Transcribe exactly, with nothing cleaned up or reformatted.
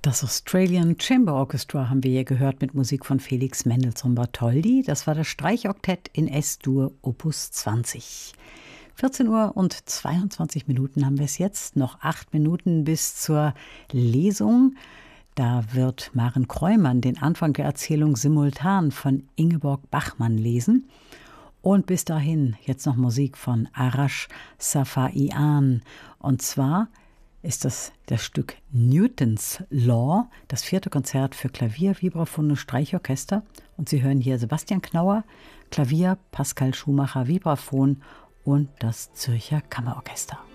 Das Australian Chamber Orchestra haben wir hier gehört mit Musik von Felix Mendelssohn Bartholdy. Das war das Streichoktett in S-Dur Opus zwanzig. vierzehn Uhr und zweiundzwanzig Minuten haben wir es jetzt. Noch acht Minuten bis zur Lesung. Da wird Maren Kreumann den Anfang der Erzählung simultan von Ingeborg Bachmann lesen. Und bis dahin jetzt noch Musik von Arash Safaian. Und zwar ist das das Stück Newton's Law, das vierte Konzert für Klavier, Vibraphon und Streichorchester. Und Sie hören hier Sebastian Knauer, Klavier, Pascal Schumacher, Vibraphon und das Zürcher Kammerorchester.